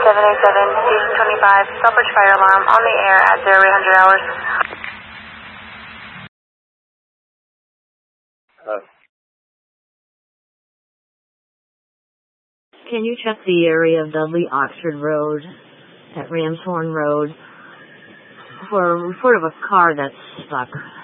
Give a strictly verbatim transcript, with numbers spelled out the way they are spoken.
seven eight seven, Station twenty-five, Stoppbridge fire alarm on the air at zero eight hundred hours. Uh, Can you check the area of Dudley Oxford Road at Ramshorn Road for a report of a car that's stuck?